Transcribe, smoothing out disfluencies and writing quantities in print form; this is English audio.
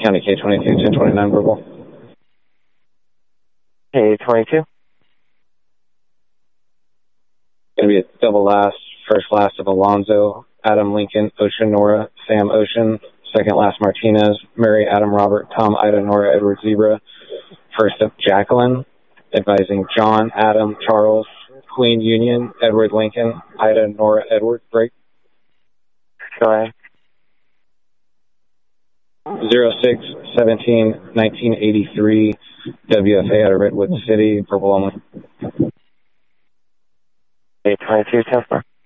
County K-22, 1029 verbal. K-22. Going to be a double last, first last of Alonzo, Adam Lincoln, Ocean Nora, Sam Ocean, second last Martinez, Mary Adam Robert, Tom Ida Nora Edward Zebra, first up Jacqueline, advising John Adam Charles, Queen Union, Edward Lincoln, Ida Nora Edward, break. Go ahead. 06-17-1983, WFA out of Redwood City, verbal only. K-22, 10-4.